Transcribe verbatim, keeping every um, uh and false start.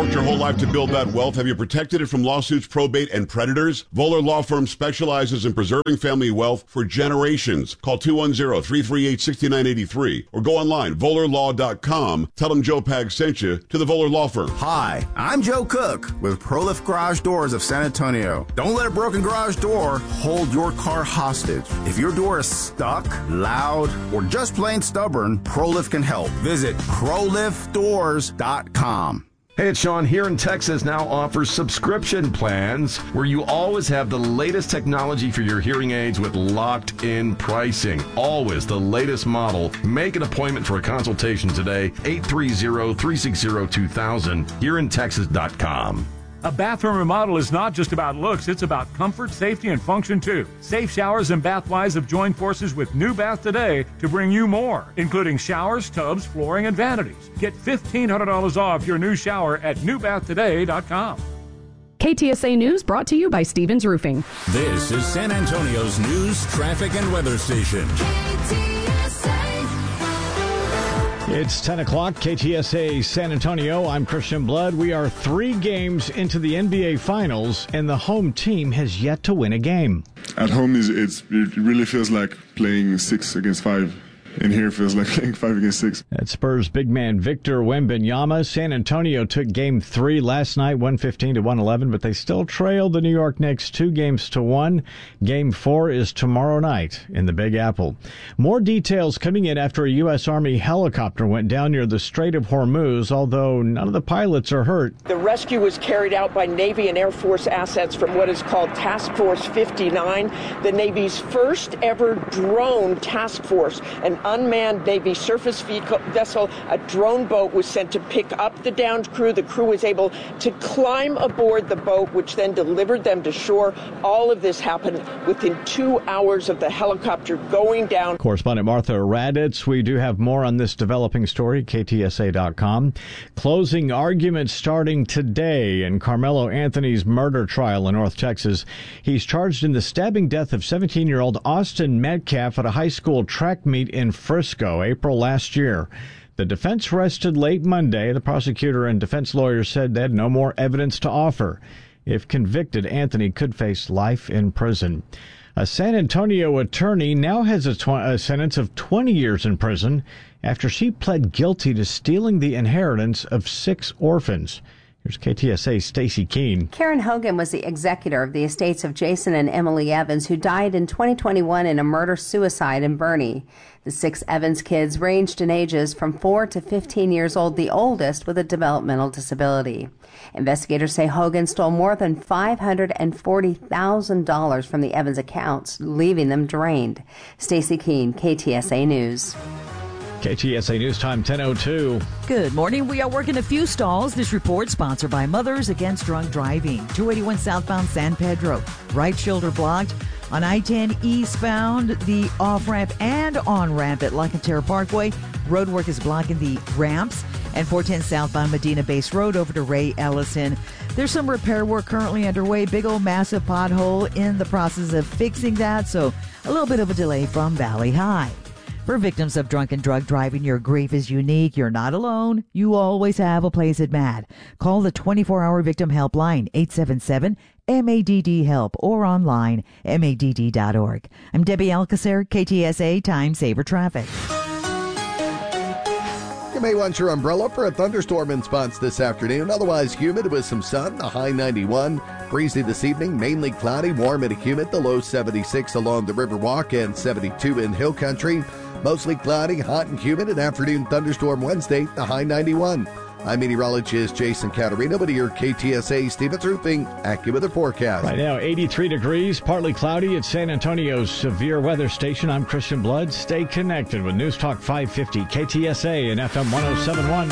worked your whole life to build that wealth? Have you protected it from lawsuits, probate, and predators? Voller Law Firm specializes in preserving family wealth for generations. Call two one zero, three three eight, six nine eight three or go online, voller law dot com. Tell them Joe Pag sent you to the Voller Law Firm. Hi, I'm Joe Cook with ProLift Garage Doors of San Antonio. Don't let a broken garage door hold your car hostage. If your door is stuck, loud, or just plain stubborn, ProLift can help. Visit pro lift doors dot com. Hey, it's Sean. Here in Texas now offers subscription plans where you always have the latest technology for your hearing aids with locked-in pricing. Always the latest model. Make an appointment for a consultation today. eight three zero, three six zero, two thousand. here in texas dot com. A bathroom remodel is not just about looks, it's about comfort, safety, and function too. Safe Showers and Bathwise have joined forces with New Bath Today to bring you more, including showers, tubs, flooring, and vanities. Get fifteen hundred dollars off your new shower at new bath today dot com. K T S A News brought to you by Stevens Roofing. This is San Antonio's news, traffic, and weather station. K T S A. It's ten o'clock, K T S A San Antonio. I'm Christian Blood. We are three games into the N B A Finals, and the home team has yet to win a game. At home, is it's, it really feels like playing six against five. And here it feels like playing five against six. At Spurs big man Victor Wembanyama, San Antonio took game three last night, one fifteen to one eleven, but they still trailed the New York Knicks two games to one. Game four is tomorrow night in the Big Apple. More details coming in after a U S. Army helicopter went down near the Strait of Hormuz, although none of the pilots are hurt. The rescue was carried out by Navy and Air Force assets from what is called Task Force fifty-nine, the Navy's first ever drone task force. An unmanned Navy surface vessel, a drone boat, was sent to pick up the downed crew. The crew was able to climb aboard the boat, which then delivered them to shore. All of this happened within two hours of the helicopter going down. Correspondent Martha Raditz, we do have more on this developing story, K T S A dot com. Closing arguments starting today in Carmelo Anthony's murder trial in North Texas. He's charged in the stabbing death of seventeen-year-old Austin Metcalf at a high school track meet in Frisco, April last year. The defense rested late Monday. The prosecutor and defense lawyers said they had no more evidence to offer. If convicted, Anthony could face life in prison. A San Antonio attorney now has a, tw- a sentence of twenty years in prison after she pled guilty to stealing the inheritance of six orphans. Here's K T S A's Stacey Keene. Karen Hogan was the executor of the estates of Jason and Emily Evans, who died in twenty twenty-one in a murder-suicide in Boerne. The six Evans kids ranged in ages from four to fifteen years old, the oldest with a developmental disability. Investigators say Hogan stole more than five hundred forty thousand dollars from the Evans accounts, leaving them drained. Stacey Keene, K T S A News. K T S A News Time, ten oh two. Good morning. We are working a few stalls. This report sponsored by Mothers Against Drunk Driving. two eighty-one southbound San Pedro. Right shoulder blocked. On I ten eastbound, the off-ramp and on-ramp at La Cantera Parkway. Roadwork is blocking the ramps. And four ten southbound Medina Base Road over to Ray Ellison. There's some repair work currently underway. Big old massive pothole in the process of fixing that. So a little bit of a delay from Valley High. For victims of drunken drug driving, your grief is unique. You're not alone. You always have a place at M A D. Call the twenty-four hour victim helpline, eight seven seven M A D D help, or online, M A D D dot org. I'm Debbie Alcacer, K T S A Time Saver Traffic. You may want your umbrella for a thunderstorm in spots this afternoon. Otherwise humid with some sun, the high ninety-one. Breezy this evening, mainly cloudy, warm and humid, the low seventy-six along the Riverwalk and seventy-two in Hill Country. Mostly cloudy, hot and humid, an afternoon thunderstorm Wednesday, the high ninety-one. I'm meteorologist Jason Caterino with your K T S A Stevens Roofing AccuWeather forecast. Right now, eighty-three degrees, partly cloudy at San Antonio's severe weather station. I'm Christian Blood. Stay connected with News Talk five fifty, K T S A and F M one oh seven point one.